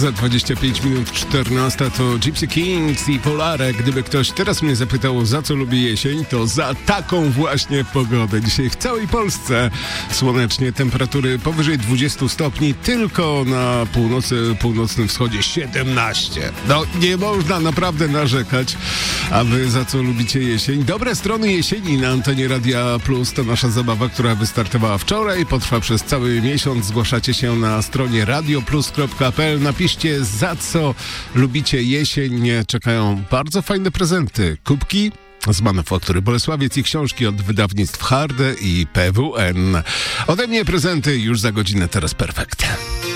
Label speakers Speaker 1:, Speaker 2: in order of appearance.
Speaker 1: Za 25 minut 14 to Gypsy Kings i Polare. Gdyby ktoś teraz mnie zapytał, za co lubię jesień, to za taką właśnie pogodę. Dzisiaj w całej Polsce słonecznie, temperatury powyżej 20 stopni, tylko na północnym wschodzie 17. No, nie można naprawdę narzekać. A wy za co lubicie jesień? Dobre strony jesieni na antenie Radia Plus to nasza zabawa, która wystartowała wczoraj, potrwa przez cały miesiąc. Zgłaszacie się na stronie radioplus.pl. Napiszcie, za co lubicie jesień. Czekają bardzo fajne prezenty. Kubki z Manufaktury Bolesławiec i książki od wydawnictw Harde i PWN. Ode mnie prezenty już za godzinę, teraz perfekt.